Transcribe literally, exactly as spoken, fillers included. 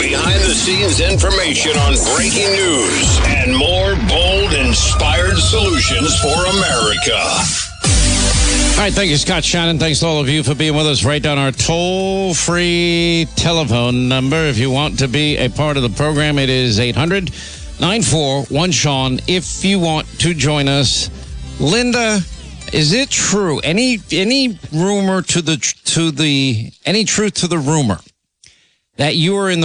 behind-the-scenes information on breaking news and more bold, inspired solutions for America. All right, thank you, Scott Shannon. Thanks to all of you for being with us. Write down our toll-free telephone number if you want to be a part of the program. It is eight hundred, nine four one, Sean if you want to join us. Linda, is it true? Any any rumor to the to the any truth to the rumor that you were in the